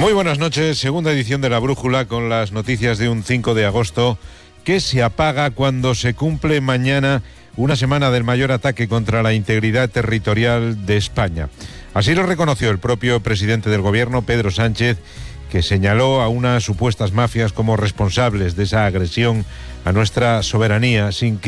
Muy buenas noches, segunda edición de La Brújula con las noticias de un 5 de agosto que se apaga cuando se cumple mañana una semana del mayor ataque contra la integridad territorial de España. Así lo reconoció el propio presidente del gobierno, Pedro Sánchez, que señaló a unas supuestas mafias como responsables de esa agresión a nuestra soberanía sin que